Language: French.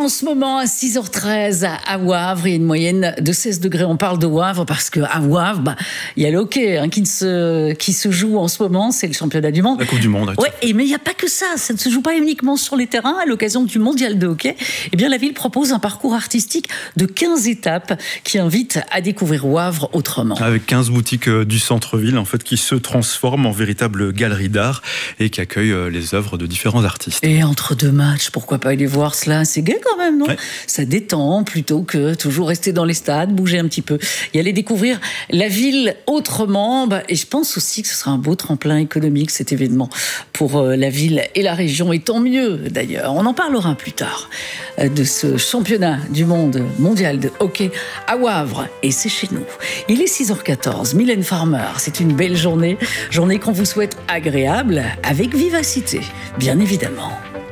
en ce moment à 6h13 à Wavre. Il y a une moyenne de 16 degrés. On parle de Wavre parce qu'à Wavre, il y a le hockey qui se joue en ce moment. C'est le championnat du monde. La Coupe du Monde. Ouais, mais il n'y a pas que ça. Ça ne se joue pas uniquement sur les terrains. À l'occasion du mondial de hockey, eh bien, la ville propose un parcours artistique de 15 étapes qui invite à découvrir Wavre autrement. Avec 15 boutiques du centre-ville qui se transforment en véritable galerie d'art et qui accueillent les œuvres de différents artistes. Et entre deux matchs, pourquoi pas aller voir cela? C'est gai quand même, non? Ouais. Ça détend plutôt que toujours rester dans les stades, bouger un petit peu et aller découvrir la ville autrement. Et je pense aussi que ce sera un beau tremplin économique, cet événement, pour la ville et la région. Et tant mieux, d'ailleurs. On en parlera plus tard de ce championnat du monde mondial de hockey à Wavre. Et c'est chez nous. Il est 6h14. Mylène Farmer, c'est une belle journée qu'on vous souhaite agréable, avec vivacité, bien évidemment.